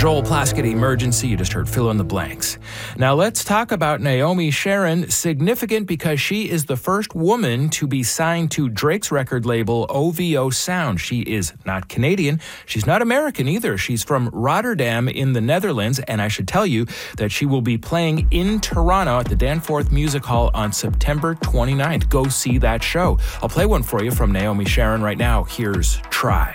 Joel Plaskett, Emergency. You just heard fill in the blanks. Now let's talk about Naomi Sharon. Significant because she is the first woman to be signed to Drake's record label OVO Sound. She is not Canadian. She's not American either. She's from Rotterdam in the Netherlands. And I should tell you that she will be playing in Toronto at the Danforth Music Hall on September 29th. Go see that show. I'll play one for you from Naomi Sharon right now. Here's Try.